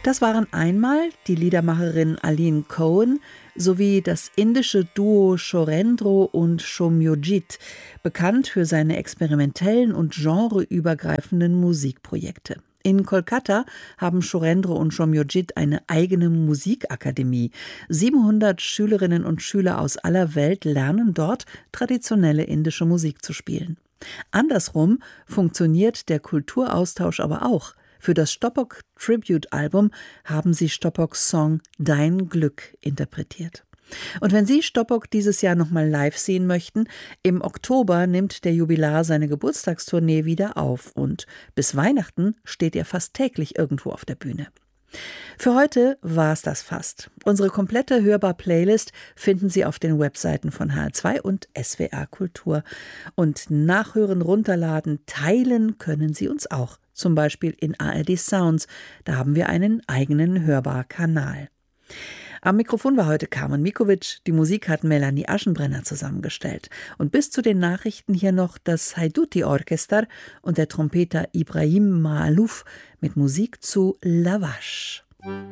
Das waren einmal die Liedermacherin Aline Cohen sowie das indische Duo Shorendro und Shomyojit, bekannt für seine experimentellen und genreübergreifenden Musikprojekte. In Kolkata haben Shorendro und Shomyojit eine eigene Musikakademie. 700 Schülerinnen und Schüler aus aller Welt lernen dort, traditionelle indische Musik zu spielen. Andersrum funktioniert der Kulturaustausch aber auch. Für das Stoppock Tribute-Album haben sie Stoppocks Song »Dein Glück« interpretiert. Und wenn Sie Stoppock dieses Jahr nochmal live sehen möchten, im Oktober nimmt der Jubilar seine Geburtstagstournee wieder auf und bis Weihnachten steht er fast täglich irgendwo auf der Bühne. Für heute war es das fast. Unsere komplette Hörbar-Playlist finden Sie auf den Webseiten von HR2 und SWR Kultur. Und nachhören, runterladen, teilen können Sie uns auch. Zum Beispiel in ARD Sounds. Da haben wir einen eigenen Hörbar-Kanal. Am Mikrofon war heute Carmen Mikovic. Die Musik hat Melanie Aschenbrenner zusammengestellt. Und bis zu den Nachrichten hier noch das Haiduti Orchester und der Trompeter Ibrahim Maalouf mit Musik zu Lavash.